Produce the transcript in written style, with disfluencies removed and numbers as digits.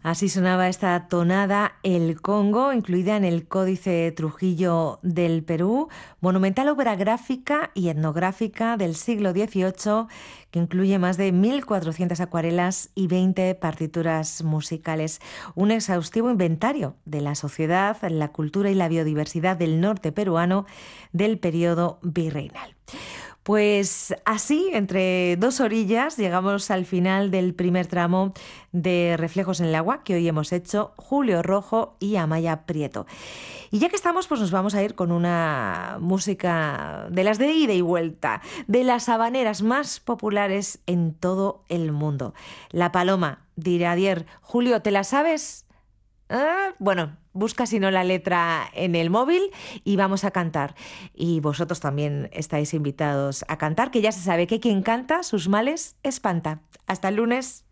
Así sonaba esta tonada El Congo, incluida en el Códice Trujillo del Perú, monumental obra gráfica y etnográfica del siglo XVIII que incluye más de 1.400 acuarelas y 20 partituras musicales. Un exhaustivo inventario de la sociedad, la cultura y la biodiversidad del norte peruano del periodo virreinal. Pues así, entre dos orillas, llegamos al final del primer tramo de Reflejos en el Agua que hoy hemos hecho Julio Rojo y Amaya Prieto. Y ya que estamos, pues nos vamos a ir con una música de las de ida y vuelta, de las habaneras más populares en todo el mundo. La Paloma, de Iradier. Julio, ¿te la sabes? Bueno, busca si no la letra en el móvil y vamos a cantar. Y vosotros también estáis invitados a cantar, que ya se sabe que quien canta sus males espanta. Hasta el lunes.